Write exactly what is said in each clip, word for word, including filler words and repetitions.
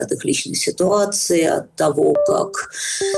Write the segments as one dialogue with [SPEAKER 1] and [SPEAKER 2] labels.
[SPEAKER 1] от их личной ситуации, от того, как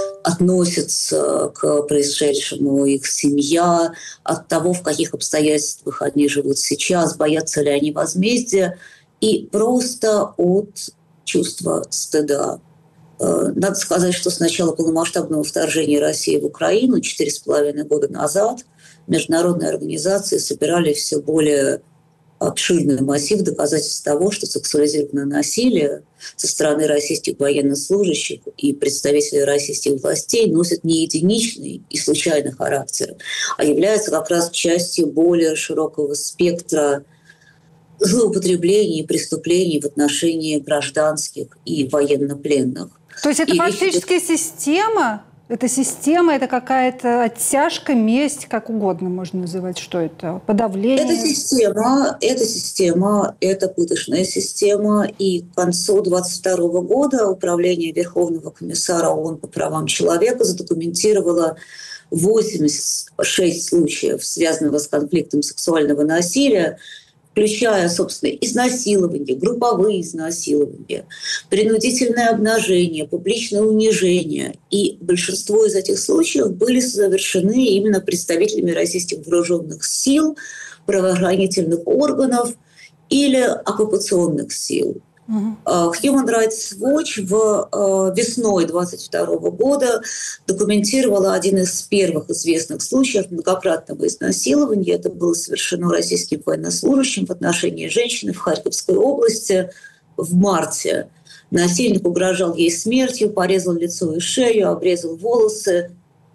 [SPEAKER 1] относятся к происшедшему их семья, от того, в каких обстоятельствах они живут сейчас, боятся ли они возмездия, и просто от чувства стыда. Надо сказать, что с начала полномасштабного вторжения России в Украину четыре с половиной года назад международные организации собирали все более обширный массив доказательств того, что сексуализированное насилие со стороны российских военнослужащих и представителей российских властей носит не единичный и случайный характер, а является как раз частью более широкого спектра злоупотреблений и преступлений в отношении гражданских и военнопленных.
[SPEAKER 2] То есть это и фактически речь... система? Это система, это какая-то оттяжка, месть, как угодно можно называть. Что это? Подавление?
[SPEAKER 1] Это система, это система, это пыточная система. И к концу двадцать второго года Управление Верховного комиссара ООН по правам человека задокументировало восемьдесят шесть случаев, связанных с конфликтом сексуального насилия, включая, собственно, изнасилование, групповые изнасилования, принудительное обнажение, публичное унижение. И большинство из этих случаев были совершены именно представителями российских вооруженных сил, правоохранительных органов или оккупационных сил. Human Rights Watch в весной двадцать второго года документировала один из первых известных случаев многократного изнасилования. Это было совершено российским военнослужащим в отношении женщины в Харьковской области в марте. Насильник угрожал ей смертью, порезал лицо и шею, обрезал волосы.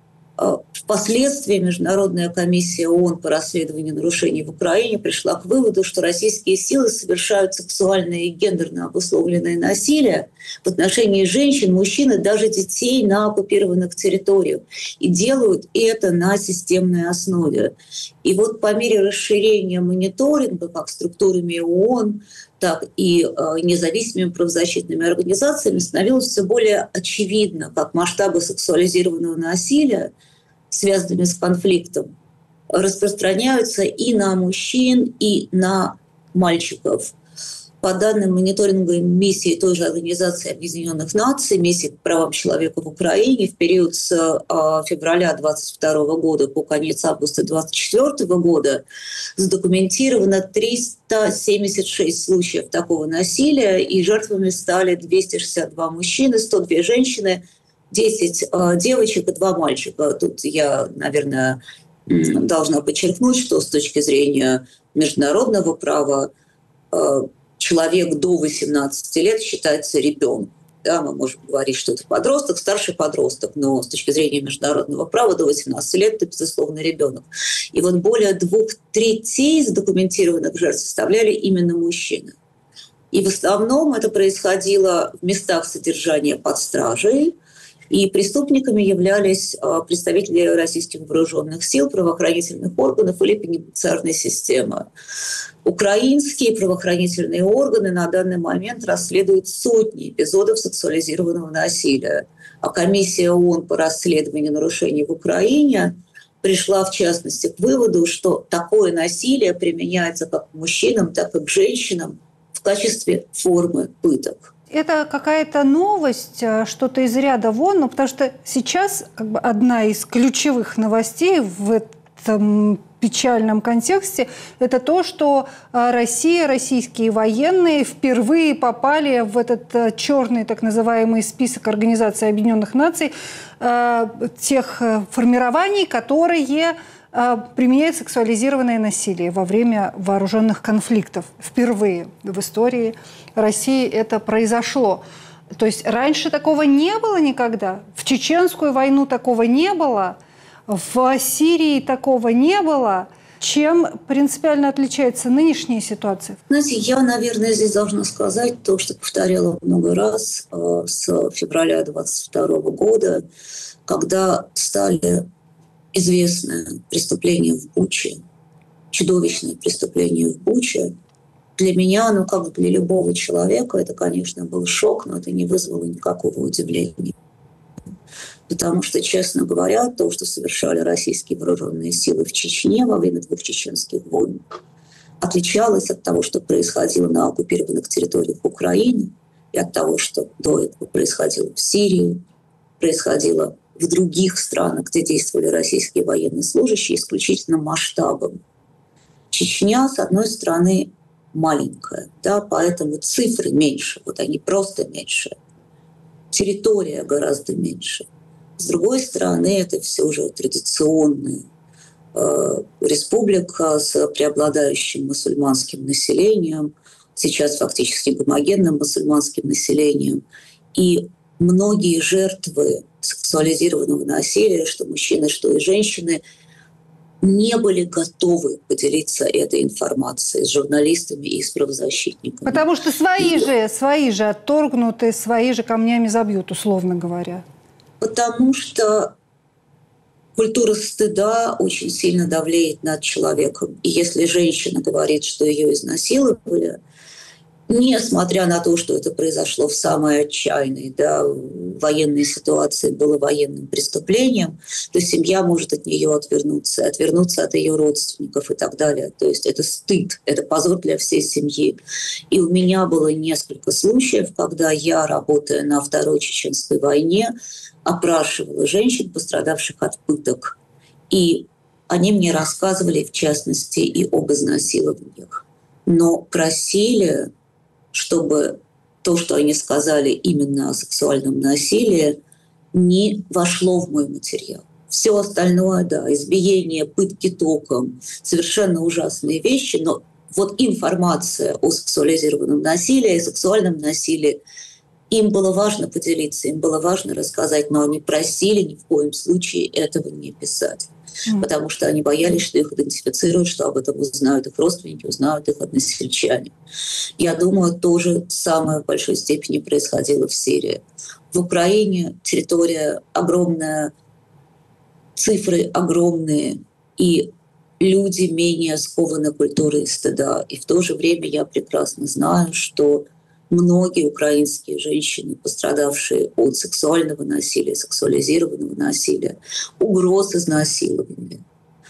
[SPEAKER 1] Впоследствии Международная комиссия ООН по расследованию нарушений в Украине пришла к выводу, что российские силы совершают сексуальное и гендерно обусловленное насилие в отношении женщин, мужчин и даже детей на оккупированных территориях. И делают это на системной основе. И вот по мере расширения мониторинга как структурами ООН, так и э, независимыми правозащитными организациями становилось все более очевидно, как масштабы сексуализированного насилия, связанными с конфликтом, распространяются и на мужчин, и на мальчиков. По данным мониторинговой миссии той же Организации Объединенных Наций, миссии по правам человека в Украине, в период с э, февраля двадцать второго года по конец августа двадцать четвёртого года задокументировано триста семьдесят шесть случаев такого насилия, и жертвами стали двести шестьдесят два мужчины, сто две женщины, десять э, девочек и два мальчика. Тут я, наверное, должна подчеркнуть, что с точки зрения международного права э, человек до восемнадцати лет считается ребенком. Да, мы можем говорить, что это подросток, старший подросток, но с точки зрения международного права до восемнадцати лет это, безусловно, ребенок. И вот более двух третей задокументированных жертв составляли именно мужчины. И в основном это происходило в местах содержания под стражей, и преступниками являлись представители российских вооруженных сил, правоохранительных органов или пенитенциарной системы. Украинские правоохранительные органы на данный момент расследуют сотни эпизодов сексуализированного насилия. А комиссия ООН по расследованию нарушений в Украине пришла, в частности, к выводу, что такое насилие применяется как к мужчинам, так и к женщинам в качестве формы пыток.
[SPEAKER 2] Это какая-то новость, что-то из ряда вон, ну, потому что сейчас как бы одна из ключевых новостей в этом печальном контексте – это то, что Россия, российские военные впервые попали в этот черный так называемый список Организации Объединенных Наций тех формирований, которые применяют сексуализированное насилие во время вооруженных конфликтов. Впервые в истории России это произошло. То есть раньше такого не было никогда. В Чеченскую войну такого не было. В Сирии такого не было. Чем принципиально отличается нынешняя ситуация?
[SPEAKER 1] Знаете, я, наверное, здесь должна сказать то, что повторяла много раз э, с февраля двадцать второго года, когда стали известны преступления в Буче, чудовищные преступления в Буче. Для меня, ну как для любого человека, это, конечно, был шок, но это не вызвало никакого удивления. Потому что, честно говоря, то, что совершали российские вооруженные силы в Чечне во время двух чеченских войн, отличалось от того, что происходило на оккупированных территориях Украины и от того, что до этого происходило в Сирии, происходило в других странах, где действовали российские военнослужащие, исключительно масштабом. Чечня, с одной стороны, маленькая, да, поэтому цифры меньше, вот они просто меньше. Территория гораздо меньше. С другой стороны, это все же традиционная э, республика с преобладающим мусульманским населением, сейчас фактически гомогенным мусульманским населением. И многие жертвы сексуализированного насилия, что мужчины, что и женщины, не были готовы поделиться этой информацией с журналистами и с правозащитниками.
[SPEAKER 2] Потому что свои же, свои же отторгнуты, свои же камнями забьют, условно говоря.
[SPEAKER 1] Потому что культура стыда очень сильно давлеет над человеком. И если женщина говорит, что ее изнасиловали, несмотря на то, что это произошло в самой отчаянной, да, военной ситуации, было военным преступлением, то семья может от нее отвернуться, отвернуться от ее родственников и так далее. То есть это стыд, это позор для всей семьи. И у меня было несколько случаев, когда я, работая на Второй Чеченской войне, опрашивала женщин, пострадавших от пыток. И они мне рассказывали, в частности, и об изнасилованиях. Но просили, чтобы то, что они сказали именно о сексуальном насилии, не вошло в мой материал. Все остальное, да, избиение, пытки током, совершенно ужасные вещи, но вот информация о сексуализированном насилии, о сексуальном насилии, им было важно поделиться, им было важно рассказать, но они просили ни в коем случае этого не писать. Mm. Потому что они боялись, что их идентифицируют, что об этом узнают их родственники, узнают их односельчане. Я думаю, тоже самое в большой степени происходило в Сирии. В Украине территория огромная, цифры огромные, и люди менее скованы культурой стыда. И в то же время я прекрасно знаю, что многие украинские женщины, пострадавшие от сексуального насилия, сексуализированного насилия, угроз изнасилования,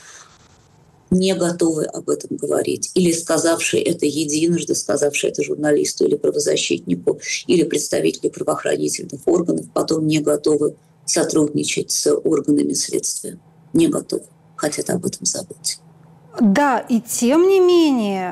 [SPEAKER 1] не готовы об этом говорить. Или сказавшие это единожды, сказавшие это журналисту или правозащитнику, или представителю правоохранительных органов, потом не готовы сотрудничать с органами следствия. Не готовы. Хотят об этом забыть.
[SPEAKER 2] Да, и тем не менее,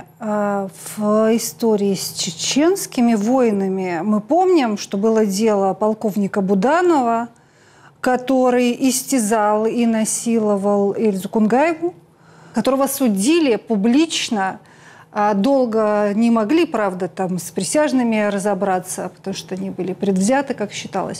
[SPEAKER 2] в истории с чеченскими воинами мы помним, что было дело полковника Буданова, который истязал и насиловал Эльзу Кунгаеву, которого судили публично, долго не могли, правда, там с присяжными разобраться, потому что они были предвзяты, как считалось.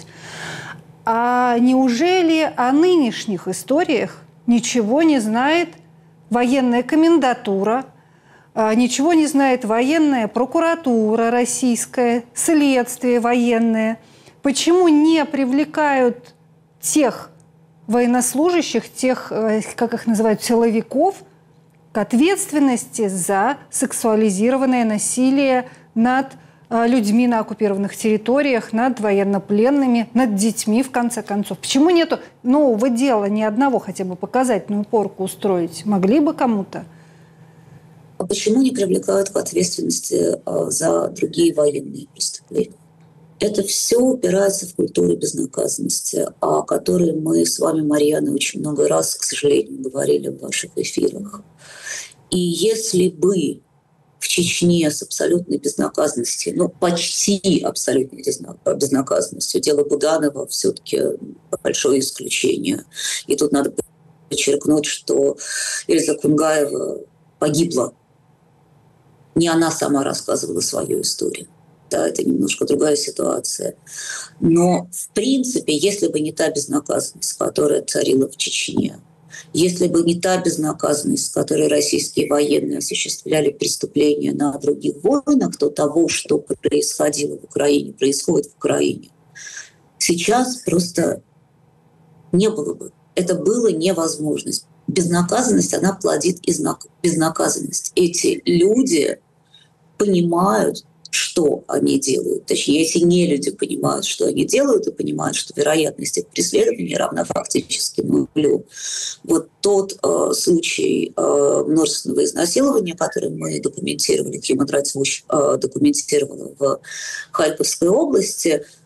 [SPEAKER 2] А неужели о нынешних историях ничего не знает военная комендатура, ничего не знает военная прокуратура российская, следствие военное? Почему не привлекают тех военнослужащих, тех, как их называют, силовиков, к ответственности за сексуализированное насилие над людьми на оккупированных территориях, над военнопленными, над детьми, в конце концов? Почему нету нового дела, ни одного хотя бы показательную порку устроить? Могли бы кому-то?
[SPEAKER 1] А почему не привлекают к ответственности за другие военные преступления? Это все упирается в культуру безнаказанности, о которой мы с вами, Марьяна, очень много раз, к сожалению, говорили в ваших эфирах. И если бы в Чечне с абсолютной безнаказанностью, ну, почти абсолютной безнаказанностью, дело Буданова все-таки большое исключение. И тут надо подчеркнуть, что Эльза Кунгаева погибла. Не она сама рассказывала свою историю. Да, это немножко другая ситуация. Но, в принципе, если бы не та безнаказанность, которая царила в Чечне, если бы не та безнаказанность, с которой российские военные осуществляли преступления на других войнах, то того, что происходило в Украине, происходит в Украине, сейчас просто не было бы. Это было невозможность. Безнаказанность, она плодит безнаказанность. Эти люди понимают что они делают. Точнее, если не люди понимают, что они делают, и понимают, что вероятность их преследования равна фактически нулю. Вот тот э, случай э, множественного изнасилования, который мы документировали, Human Rights Watch э, документировала в Харьковской области,